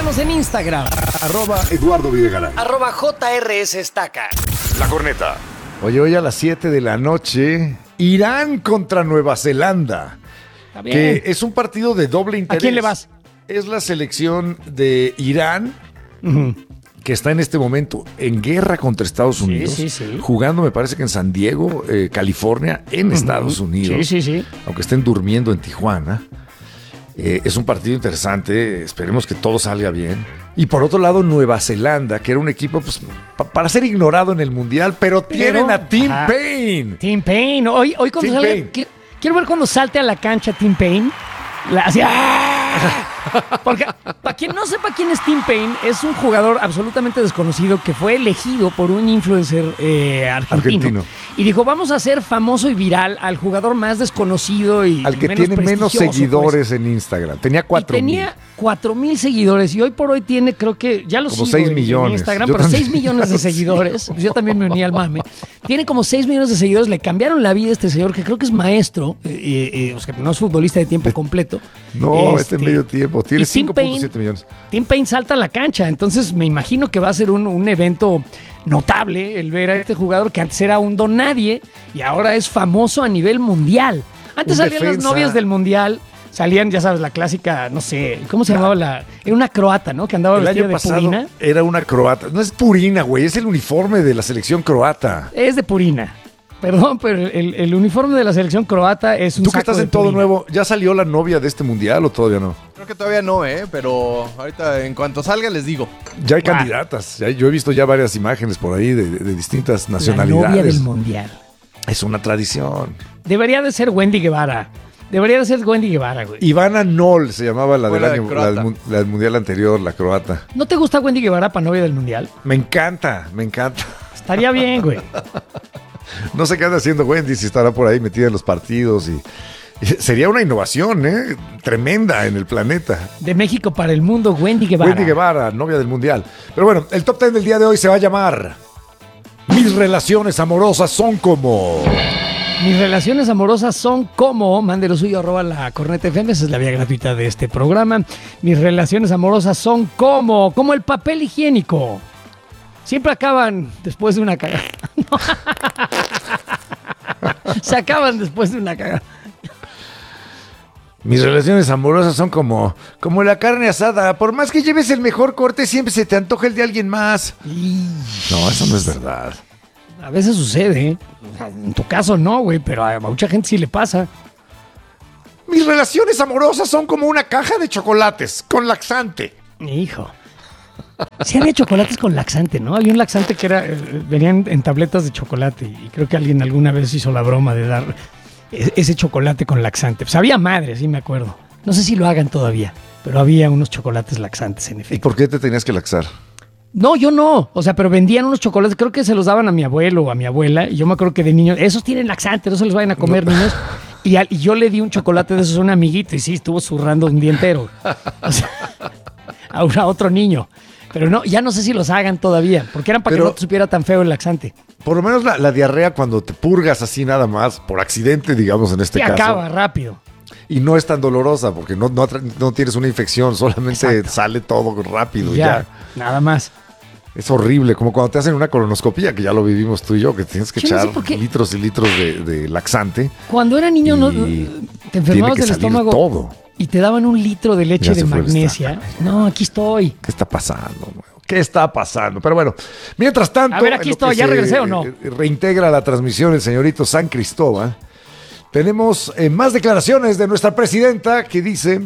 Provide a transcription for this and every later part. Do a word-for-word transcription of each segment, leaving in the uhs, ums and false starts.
Síguenos en Instagram. Arroba Eduardo Videgaray. Arroba J R S Estaca. La Corneta. Oye, hoy a las siete de la noche, Irán contra Nueva Zelanda. Está bien. Que es un partido de doble interés. ¿A quién le vas? Es la selección de Irán, Uh-huh. que está en este momento en guerra contra Estados Unidos, sí, sí. jugando, me parece que en San Diego, eh, California, en uh-huh. Estados Unidos. Sí, sí, sí. Aunque estén durmiendo en Tijuana. Eh, es un partido interesante, esperemos que todo salga bien. Y por otro lado, Nueva Zelanda, que era un equipo pues, pa- para ser ignorado en el Mundial, pero, pero tienen a Tim ajá. Payne. Tim Payne. Hoy, hoy cuando Tim salga, Payne. Quiero, quiero ver cuando salte a la cancha Tim Payne. La, así, ¡ah! Porque, para quien no sepa quién es Tim Payne, es un jugador absolutamente desconocido que fue elegido por un influencer eh, argentino, argentino. Y dijo, vamos a hacer famoso y viral al jugador más desconocido y al que menos tiene menos seguidores pues. En Instagram. Tenía cuatro mil. Tenía cuatro mil seguidores y hoy por hoy tiene, creo que, ya lo como sigo seis en, millones. En Instagram, yo pero también, seis millones de seguidores. Pues yo también me uní al mame. Tiene como seis millones de seguidores. Le cambiaron la vida a este señor que creo que es maestro, eh, eh, o sea, no es futbolista de tiempo completo. No, este, este medio tiempo. Tiene cinco punto siete millones. Tim Payne salta a la cancha, entonces me imagino que va a ser un, un evento notable el ver a este jugador que antes era un don nadie y ahora es famoso a nivel mundial. Antes un salían defensa. Las novias del mundial, salían, ya sabes, la clásica, no sé, ¿cómo se llamaba la? Era una croata, ¿no? Que andaba vestida de purina. Era una croata. No es purina, güey, es el uniforme de la selección croata. Es de purina. Perdón, pero el, el uniforme de la selección croata es un Tú saco que estás de en todo purina. Nuevo, ¿ya salió la novia de este mundial o todavía no? Creo que todavía no, ¿eh? Pero ahorita en cuanto salga les digo. Ya hay wow. candidatas. Ya, yo he visto ya varias imágenes por ahí de, de, de distintas nacionalidades. La novia del mundial. Es una tradición. Debería de ser Wendy Guevara. Debería de ser Wendy Guevara, güey. Ivana Noll se llamaba la del, la, año, la, del, la del mundial anterior, la croata. ¿No te gusta Wendy Guevara para novia del mundial? Me encanta, me encanta. Estaría bien, güey. No sé qué anda haciendo Wendy, si estará por ahí metida en los partidos y, y sería una innovación, ¿eh? Tremenda en el planeta. De México para el mundo, Wendy Guevara. Wendy Guevara, novia del mundial. Pero bueno, el top ten del día de hoy se va a llamar Mis relaciones amorosas son como... Mis relaciones amorosas son como, mande lo suyo, arroba la Corneta F M, esa es la vía gratuita de este programa. Mis relaciones amorosas son como, como el papel higiénico. Siempre acaban después de una cagada. Se acaban después de una cagada. Mis relaciones amorosas son como, como la carne asada. Por más que lleves el mejor corte, siempre se te antoja el de alguien más. No, eso no es verdad. A veces sucede, ¿eh? En tu caso no, güey, pero a mucha gente sí le pasa. Mis relaciones amorosas son como una caja de chocolates con laxante. Hijo. Sí había chocolates con laxante, ¿no? Había un laxante que era, eh, venían en tabletas de chocolate y creo que alguien alguna vez hizo la broma de dar ese chocolate con laxante. Pues había madre, sí me acuerdo. No sé si lo hagan todavía, pero había unos chocolates laxantes en efecto. ¿Y por qué te tenías que laxar? No, yo no. O sea, pero vendían unos chocolates, creo que se los daban a mi abuelo o a mi abuela y yo me acuerdo que de niño, esos tienen laxante, no se los vayan a comer, no. Niños. Y, a, y yo le di un chocolate de esos a un amiguito y sí, estuvo zurrando un día entero. O sea, a, a otro niño. Pero no, ya no sé si los hagan todavía, porque eran para Pero, que no te supiera tan feo el laxante. Por lo menos la, la diarrea cuando te purgas así nada más, por accidente, digamos, en este y caso. acaba rápido. Y no es tan dolorosa, porque no, no, no tienes una infección, solamente Exacto. sale todo rápido. Ya, ya, nada más. Es horrible, como cuando te hacen una colonoscopía, que ya lo vivimos tú y yo, que tienes que yo echar no sé litros y litros de, de laxante. Cuando era niño no, te enfermabas del estómago todo. Y te daban un litro de leche de magnesia. No, aquí estoy. ¿Qué está pasando? ¿Qué está pasando? Pero bueno, mientras tanto... A ver, aquí estoy, ¿ya regresé o no? Reintegra la transmisión el señorito San Cristóbal. Tenemos eh, más declaraciones de nuestra presidenta que dice...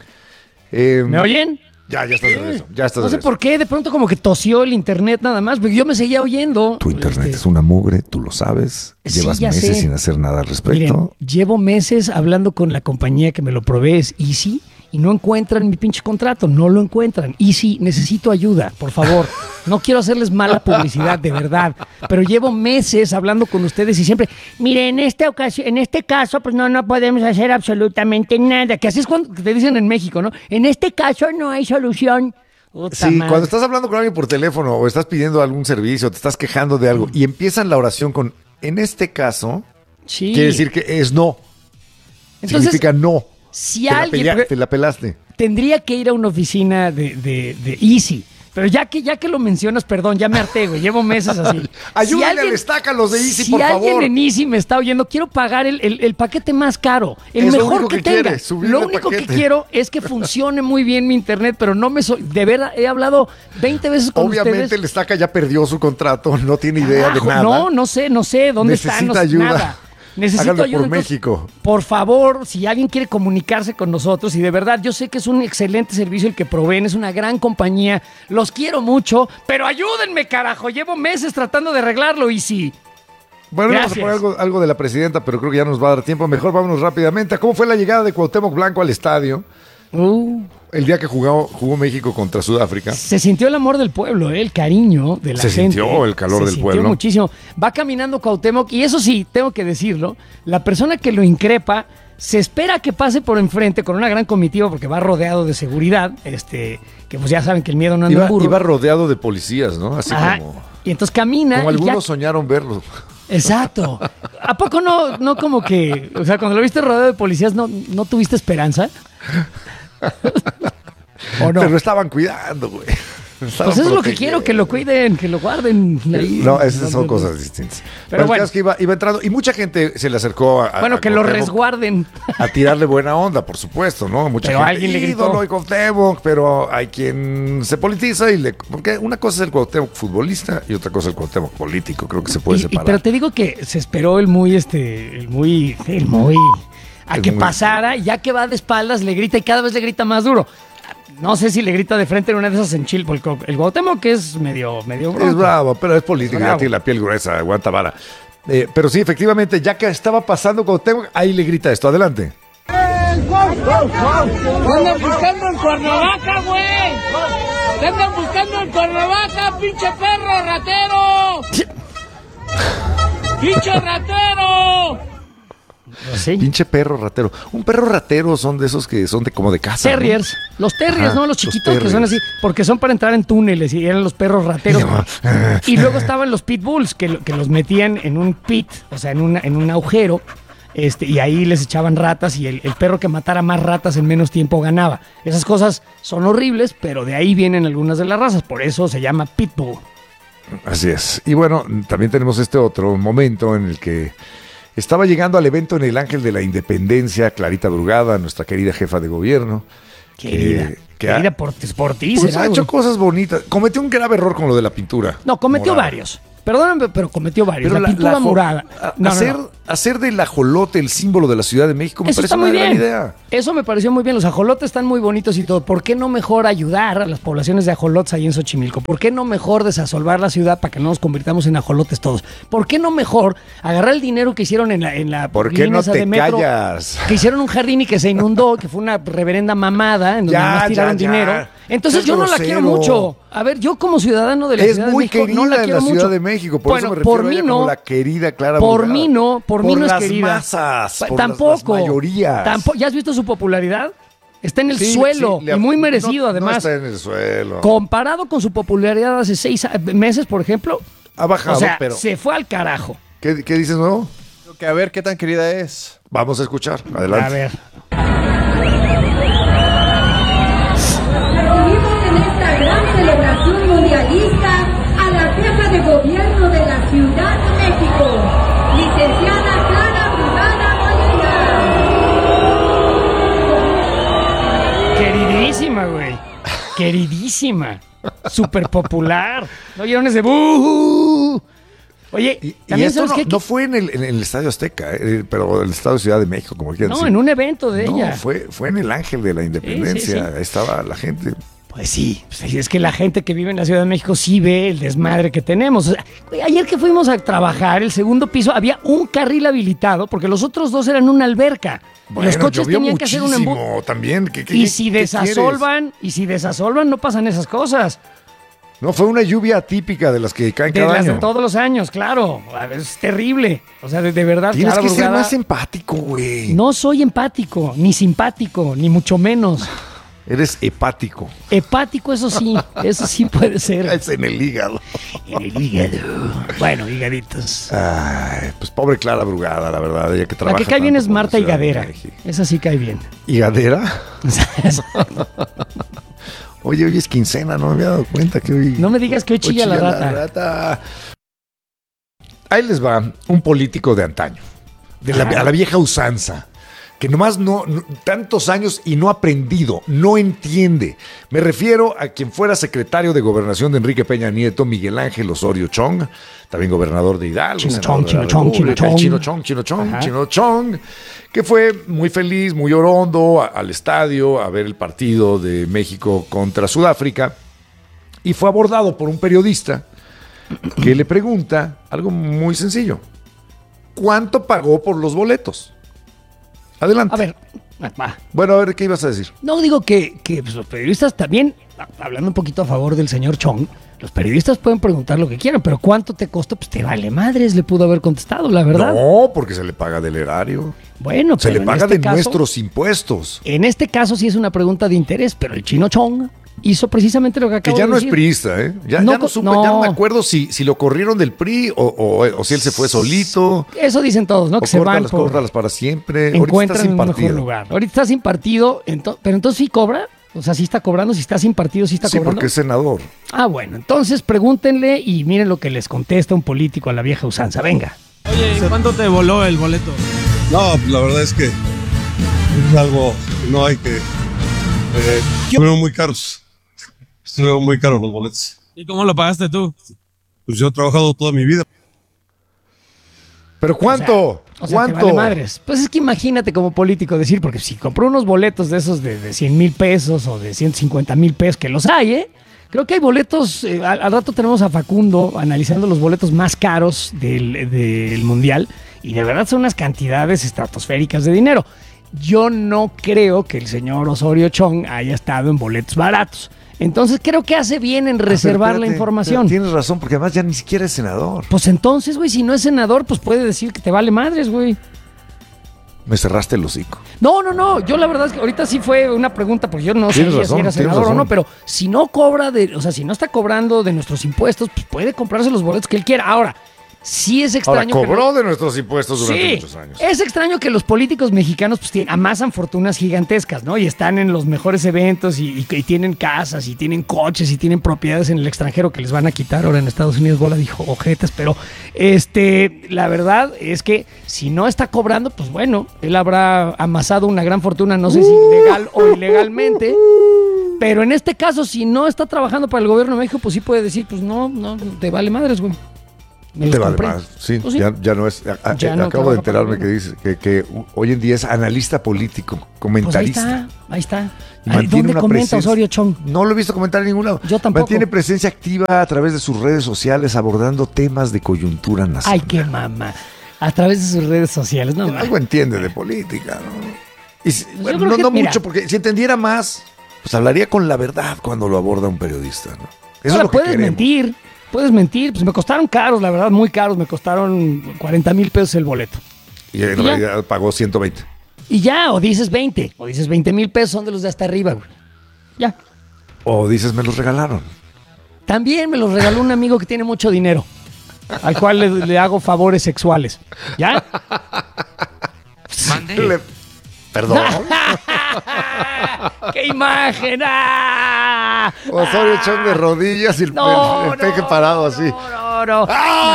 Eh, ¿Me oyen? Ya, ya estás de regreso. Ya estás no sé de regreso. por qué, de pronto como que tosió el internet nada más, porque yo me seguía oyendo. Tu internet este... es una mugre, tú lo sabes. Sí, Llevas meses sé. sin hacer nada al respecto. Miren, llevo meses hablando con la compañía que me lo provee, es Easy, y no encuentran mi pinche contrato, no lo encuentran. Easy, necesito ayuda, por favor. No quiero hacerles mala publicidad, de verdad, pero llevo meses hablando con ustedes y siempre, mire, en esta ocasión, en este caso, pues no, no podemos hacer absolutamente nada. Que así es cuando te dicen en México, ¿no? En este caso no hay solución. Puta sí, madre. Cuando estás hablando con alguien por teléfono o estás pidiendo algún servicio, te estás quejando de algo y empiezan la oración con, en este caso, sí. quiere decir que es no. Entonces, significa no. Si te alguien... La pelea, te la pelaste. tendría que ir a una oficina de, de, de Easy. Pero ya que, ya que lo mencionas, perdón, ya me harté, güey. Llevo meses así. Ayúdenle al estaca los de Easy, si por alguien favor. en Easy me está oyendo, quiero pagar el, el, el paquete más caro, el Es lo mejor único que, que tenga. quiere, subirle Lo el único que paquete. quiero es que funcione muy bien mi internet, pero no me soy. De verdad, he hablado veinte veces con Obviamente ustedes. el estaca ya perdió su contrato, no tiene idea Carajo, de nada. No, no sé, no sé dónde Necesita están. No sé ayuda. nada. Necesito Háganlo ayuda. por Entonces, México. por favor, si alguien quiere comunicarse con nosotros, y de verdad, yo sé que es un excelente servicio el que proveen, es una gran compañía, los quiero mucho, pero ayúdenme, carajo, llevo meses tratando de arreglarlo y sí. Bueno, vamos a Gracias. poner algo, algo de la presidenta, pero creo que ya nos va a dar tiempo. Mejor vámonos rápidamente a cómo fue la llegada de Cuauhtémoc Blanco al estadio Uh, el día que jugó, jugó México contra Sudáfrica. se sintió el amor del pueblo, ¿eh? El cariño de la Se gente. sintió el calor Se del sintió pueblo. muchísimo. Va caminando Cuauhtémoc y eso sí, tengo que decirlo, la persona que lo increpa se espera que pase por enfrente con una gran comitiva porque va rodeado de seguridad, este, que pues ya saben que el miedo no anda en Iba, burro. iba rodeado de policías, ¿no? Así Ajá. como, Y entonces camina. como y ya- algunos soñaron verlo. Exacto. ¿A poco no, no como que, o sea, cuando lo viste rodeado de policías, no, no tuviste esperanza? ¿O no? Pero lo estaban cuidando, güey. Pues eso es lo que quiero, que lo cuiden, que lo guarden. Ahí. No, esas son No, no, cosas distintas. Pero Pero el bueno. caso es que iba, iba entrando y mucha gente se le acercó a, a- Bueno, a que lo Cuauhtémoc resguarden. a tirarle buena onda, por supuesto, ¿no? Mucha Pero gente, alguien le gritó. ídolo y Cuauhtémoc, pero hay quien se politiza y le... Porque una cosa es el Cuauhtémoc futbolista y otra cosa es el Cuauhtémoc político, creo que se puede Y- y- separar. pero te digo que se esperó el muy, este, el muy, el muy, a El que muy- pasara, y ya que va de espaldas, le grita y cada vez le grita más duro. No sé si le grita de frente en una de esas en Chile, porque el Cuauhtémoc que es medio, medio Es bronco. bravo, pero es político, Es ya bravo. tiene la piel gruesa, aguanta vara. Eh, pero sí, efectivamente, ya que estaba pasando Cuauhtémoc, ahí le grita esto, adelante. ¡Te andan buscando en Cuernavaca, güey! ¡Te andan buscando en Cuernavaca, pinche perro ratero! ¡Pinche ratero! Sí. Pinche perro ratero. Un perro ratero son de esos que son de como de casa. ¿no? Terriers, los terriers, Ajá, ¿no? Los los chiquitos que son terriers. así, porque son para entrar en túneles y eran los perros rateros. Y luego estaban los pitbulls que, lo- que los metían en un pit, o sea, en, una, en un agujero, este, y ahí les echaban ratas y el, el perro que matara más ratas en menos tiempo ganaba. Esas cosas son horribles, pero de ahí vienen algunas de las razas, por eso se llama pitbull. Así es. Y bueno, también tenemos este otro momento en el que estaba llegando al evento en el Ángel de la Independencia, Clarita Brugada, nuestra querida jefa de gobierno. Querida, que- que querida ha- por, por ti, Pues será, ha hecho güey. cosas bonitas. Cometió un grave error con lo de la pintura. No, cometió morada. varios. Perdóname, pero cometió varios. Pero la, pintura jo- morada. a- No, no, hacer, no. hacer del ajolote el símbolo de la Ciudad de México me Eso parece está muy una gran bien. idea. Eso me pareció muy bien. Los ajolotes están muy bonitos y todo. ¿Por qué no mejor ayudar a las poblaciones de ajolotes ahí en Xochimilco? ¿Por qué no mejor desasolvar la ciudad para que no nos convirtamos en ajolotes todos? ¿Por qué no mejor agarrar el dinero que hicieron en la, en la ¿Por qué línea no esa te de metro? callas? Que hicieron un jardín y que se inundó, que fue una reverenda mamada en donde Ya, más tiraron ya, ya. dinero. Entonces Seas yo no la grosero. quiero mucho. A ver, yo como ciudadano de la Es Ciudad muy de México querida no la en quiero la Ciudad mucho. de México, por bueno, eso me refiero por a mí ella no. como la querida Clara Por Brugada. mí no, por mí Por no es las querida. masas, Pa- por las- Tampoco. las mayorías. Tampo- ¿Ya has visto su popularidad? Está en el Sí, suelo sí, le- y muy merecido no- además. No está en el suelo. Comparado con su popularidad hace seis a- meses, por ejemplo, Ha bajado, o sea, pero... se fue al carajo. ¿Qué, qué dices nuevo? Creo que a ver qué tan querida es. Vamos a escuchar. Adelante. A ver. Recibimos en esta gran celebración mundialista a la jefa de gobierno de la Ciudad de México, licenciada Clara Brugada Molina. Queridísima, güey. Queridísima. Súper popular. ¿No oyeron ese buh? Oye, Y, y también esto sabes no, qué? no fue en el, en el Estadio Azteca, eh, pero el Estadio Ciudad de México, como quieran No, decir. en un evento de No, ella. fue, fue en el Ángel de la Independencia. sí, sí. Ahí estaba la gente. Pues sí, pues es que la gente que vive en la Ciudad de México sí ve el desmadre que tenemos. O sea, güey, ayer que fuimos a trabajar, el segundo piso, había un carril habilitado porque los otros dos eran una alberca. Bueno, los coches llovió tenían que hacer un embudo. muchísimo también. ¿Qué, qué- Y qué- si qué desasolvan, y si desasolvan, no pasan esas cosas. quieres? No, fue una lluvia típica de las que caen De cada las año. de todos los años, claro. Es terrible. O sea, de, de verdad. Tienes Clara que ser Brugada, más empático, güey. no soy empático, ni simpático, ni mucho menos. Eres hepático. Hepático, eso sí, eso sí puede ser. Es en el hígado. En el hígado. Bueno, higaditos. Ay, pues pobre Clara Brugada, la verdad, ella que La trabaja que cae bien tanto es por la Marta Ciudad de Higadera. México. Esa sí cae bien. ¿Higadera? Oye, hoy es quincena, no me había dado cuenta que hoy... No me digas que hoy chilla, hoy la rata. rata. Ahí les va un político de antaño, de la, a la vieja usanza, que nomás no, no, tantos años y no ha aprendido, no entiende. Me refiero a quien fuera secretario de Gobernación de Enrique Peña Nieto, Miguel Ángel Osorio Chong, también gobernador de Hidalgo, Chino senador Chong, de Chino la Chong, Chino República, Chong. Chino Chong, Chino Chong, Ajá. Chino Chong, que fue muy feliz, muy orondo a- al estadio a ver el partido de México contra Sudáfrica y fue abordado por un periodista que le pregunta algo muy sencillo. ¿Cuánto pagó por los boletos? Adelante. A ver, va. Bueno, a ver, ¿qué ibas a decir? No digo que, que pues, los periodistas también, hablando un poquito a favor del señor Chong, los periodistas pueden preguntar lo que quieran, pero ¿cuánto te costó? Pues te vale madres, le pudo haber contestado, la verdad. No, porque se le paga del erario. Bueno, Se pero le en paga este de caso- nuestros impuestos. En este caso sí es una pregunta de interés, pero el chino Chong hizo precisamente lo que Que acabo ya de no es decir. priista, ¿eh? Ya No ya no, co- supe- no. ya no me acuerdo si, si lo corrieron del P R I o, o- o si él se fue solito. Eso dicen todos, ¿no? O Que se van córtalas, por... córtalas para siempre. Ahorita está encuentran sin un mejor partido. lugar. Ahorita está sin partido, ento- pero entonces sí cobra. O sea, sí está cobrando, si está sin partido, sí está Sí, cobrando. porque es senador. Ah, bueno, entonces pregúntenle y miren lo que les contesta un político a la vieja usanza. Venga. Oye, ¿en cuánto te voló el boleto? No, la verdad es que es algo que no hay que... Eh, estuvieron muy caros. Estuvieron muy caros los boletos. ¿Y cómo lo pagaste tú? Pues yo he trabajado toda mi vida. ¿Pero cuánto? O sea, ¿Cuánto? te vale madres. Pues es que imagínate como político decir, porque si compró unos boletos de esos de, de cien mil pesos o de ciento cincuenta mil pesos, que los hay, ¿eh? Creo que hay boletos, eh, al, al rato tenemos a Facundo analizando los boletos más caros del, del Mundial y de verdad son unas cantidades estratosféricas de dinero. Yo no creo que el señor Osorio Chong haya estado en boletos baratos. Entonces creo que hace bien en Ah, pero reservar la espérate, información. pero Tienes razón, porque además ya ni siquiera es senador. Pues entonces, güey, si no es senador, pues puede decir que te vale madres, güey. Me cerraste el hocico. No, no, no. Yo la verdad es que ahorita sí fue una pregunta, porque yo no Tienes sabía razón, si era tienes senador o razón. no, pero si no cobra de, o sea, si no está cobrando de nuestros impuestos, pues puede comprarse los boletos que él quiera. Ahora, sí es Ahora, extraño. que cobró no- de nuestros impuestos durante Sí, muchos años. es extraño que los políticos mexicanos pues tienen, amasan fortunas gigantescas, ¿no? Y están en los mejores eventos y, y- y tienen casas y tienen coches y tienen propiedades en el extranjero que les van a quitar ahora en Estados Unidos. Bola dijo ojetes, pero este, la verdad es que si no está cobrando, pues bueno, él habrá amasado una gran fortuna, no sé si legal o ilegalmente. Pero en este caso, si no está trabajando para el gobierno de México, pues sí puede decir, pues no, no, te vale madres, güey. Me Te los vale compré. más. Sí, Pues sí. Ya, ya no es. a- a- Ya no acabo de trabaja para enterarme el que dice que, que hoy en día es analista político, Pues ahí comentarista. está, ahí está. Y Ay, mantiene ¿Dónde una comenta presencia- Osorio Chong? No lo he visto comentar en ningún lado. Yo tampoco. Mantiene presencia activa a través de sus redes sociales abordando temas de coyuntura nacional. Ay, qué mamá. A través de sus redes sociales, no, Algo entiende de política, ¿no? Y si- Pues yo bueno, creo no que, no mira. mucho, porque si entendiera más, pues hablaría con la verdad cuando lo aborda un periodista, ¿no? Eso Ahora, es lo que puedes queremos. mentir, puedes mentir. Pues me costaron caros, la verdad, muy caros. Me costaron cuarenta mil pesos el boleto. Y en ¿Y ya? realidad pagó ciento veinte. Y ya, o dices veinte, o dices veinte mil pesos, son de los de hasta arriba, güey. Ya. O dices, me los regalaron. También me los regaló un amigo que tiene mucho dinero, al cual le, le hago favores sexuales. ¿Ya? Le- Perdón. ¡Qué imagen! ¡Ah! Osorio Chong de rodillas y el, No, el- el peje no, parado así. No, no, no.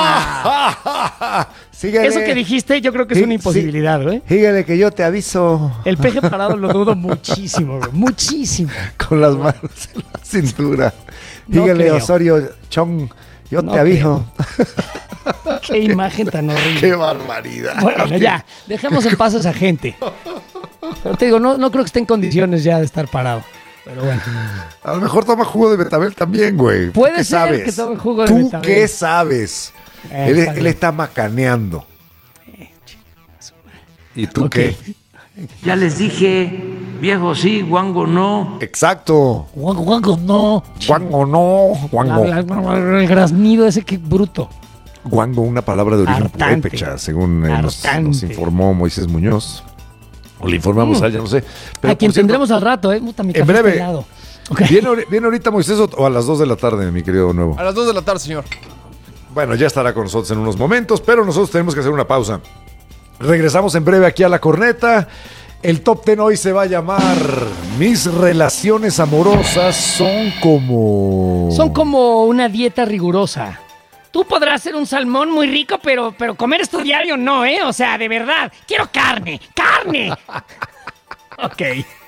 Síguele. Eso que dijiste, yo creo que es Sí, una imposibilidad, güey. Síguele que yo te aviso. El peje parado lo dudo muchísimo, güey. Muchísimo. Con las manos en la cintura. No Síguele, creo. Osorio Chong, yo No te aviso. Qué imagen tan horrible. Qué barbaridad. Bueno, ya, dejemos en paz a esa gente. Pero te digo, no, no creo que esté en condiciones ya de estar parado. Pero bueno. A lo mejor toma jugo de betabel también, güey. ¿Tú Puede qué ser sabes? que tome jugo de ¿Tú betabel. qué sabes? Eh, él, está él bien. está macaneando. ¿Y tú Ok. qué? Ya les dije, viejo sí, guango no. Exacto. Guango, guango, no. Guango no. Guango. La- la- el graznido ese, qué bruto. Guango, una palabra de origen Hartante. purépecha, según eh, nos, Hartante. nos informó Moisés Muñoz. O le informamos Mm. a ella, no sé. A Pero, quien por cierto, tendremos al rato, ¿eh? Puta, mi en café está breve. helado. Ok. ¿Viene, ahori- viene ahorita Moisés o o a las dos de la tarde, mi querido nuevo? A las dos de la tarde, señor. Bueno, ya estará con nosotros en unos momentos, pero nosotros tenemos que hacer una pausa. Regresamos en breve aquí a La Corneta. El Top Ten hoy se va a llamar Mis relaciones amorosas son como... Son como una dieta rigurosa. Tú podrás ser un salmón muy rico, pero, pero comer esto diario no, ¿eh? O sea, de verdad, quiero carne, ¡carne! Ok.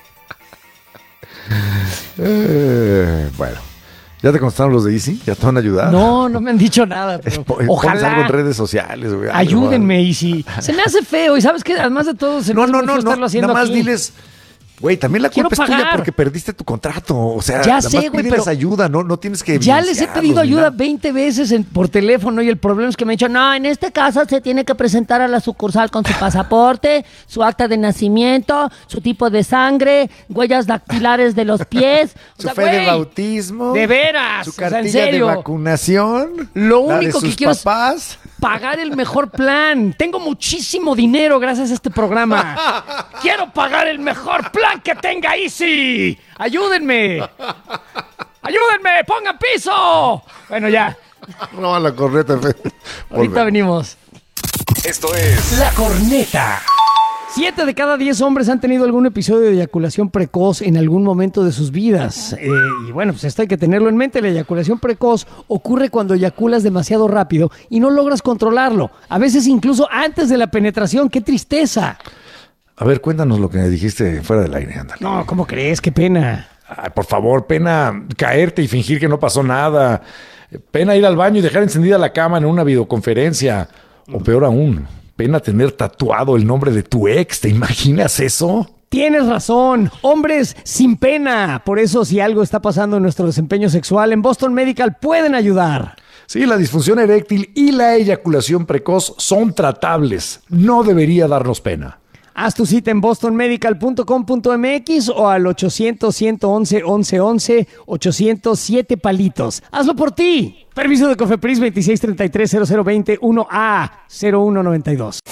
Eh, bueno, ¿ya te contestaron los de Easy? ¿Ya te van a ayudar? No, no me han dicho nada, pero Pones ojalá. algo en redes sociales, güey. Ayúdenme, Easy. Se me hace feo y sabes que además de todo se me No, hace no, muy no, feo no. estarlo haciendo Nada más aquí. diles, güey, también la Quiero culpa es tuya pagar. porque perdiste tu contrato. O sea, Ya nada sé, más güey, pídeles pero ayuda, no, no tienes que Ya les he evidenciarlos pedido ni ayuda nada. veinte veces en- por teléfono y el problema es que me han dicho, no, en este caso se tiene que presentar a la sucursal con su pasaporte, su acta de nacimiento, su tipo de sangre, huellas dactilares de los pies. O Su sea, fe de güey, bautismo. de veras, Su o sea, en cartilla de serio. vacunación. Lo la de único que sus quiero es- papás. Pagar el mejor plan. Tengo muchísimo dinero gracias a este programa. Quiero pagar el mejor plan que tenga Easy. Ayúdenme. Ayúdenme. Pongan piso. Bueno, ya. No, la corneta. Ahorita Volvemos. venimos. Esto es La Corneta. Siete de cada diez hombres han tenido algún episodio de eyaculación precoz en algún momento de sus vidas. Eh, y bueno, pues esto hay que tenerlo en mente. La eyaculación precoz ocurre cuando eyaculas demasiado rápido y no logras controlarlo. A veces incluso antes de la penetración. ¡Qué tristeza! A ver, cuéntanos lo que dijiste fuera del aire, ándale. No, ¿cómo crees? ¡Qué pena! Ay, por favor, pena caerte y fingir que no pasó nada. Pena ir al baño y dejar encendida la cama en una videoconferencia. O peor aún, pena tener tatuado el nombre de tu ex. ¿Te imaginas eso? Tienes razón, hombres sin pena. Por eso, si algo está pasando en nuestro desempeño sexual, en Boston Medical pueden ayudar. Sí, la disfunción eréctil y la eyaculación precoz son tratables. No debería darnos pena. Haz tu cita en boston medical punto com punto m x o al ochocientos, ciento once, once once, ochocientos siete palitos. Hazlo por ti. Permiso de Cofepris veintiséis treinta y tres, cero cero veinte, uno A cero uno noventa y dos.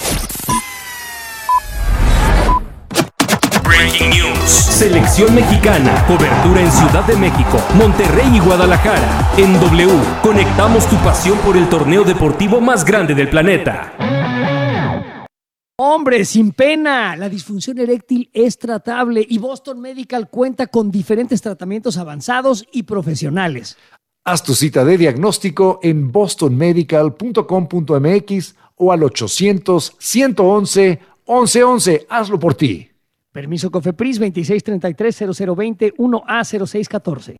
Breaking News. Selección mexicana. Cobertura en Ciudad de México, Monterrey y Guadalajara. En W, conectamos tu pasión por el torneo deportivo más grande del planeta. Hombre, sin pena. La disfunción eréctil es tratable y Boston Medical cuenta con diferentes tratamientos avanzados y profesionales. Haz tu cita de diagnóstico en boston medical punto com punto m x o al ochocientos, ciento once, once once. Hazlo por ti. Permiso Cofepris veintiséis treinta y tres, cero cero veinte, uno A cero seis catorce.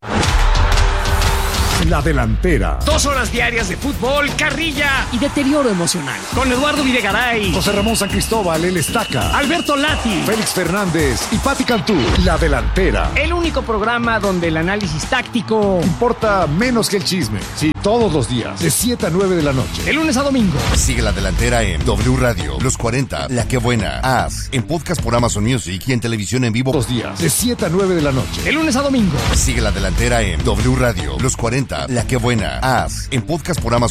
La delantera. Dos horas diarias de fútbol, carrilla y deterioro emocional. Con Eduardo Videgaray, José Ramón San Cristóbal, el Estaca. Alberto Lati. Félix Fernández y Pati Cantú. La delantera. El único programa donde el análisis táctico Importa menos que el chisme. Sí, todos los días, de siete a nueve de la noche. de lunes a domingo. Sigue La Delantera en W Radio, Los cuarenta, La Que Buena, As, en podcast por Amazon Music y en televisión en vivo. Todos los días, de siete a nueve de la noche. De lunes a domingo. Sigue La Delantera en W Radio, Los cuarenta, La Que Buena, As, en podcast por Amazon